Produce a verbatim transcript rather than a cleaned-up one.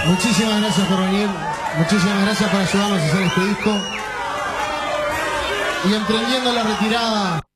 Muchísimas gracias por venir, muchísimas gracias por ayudarnos a hacer este disco. Y emprendiendo la retirada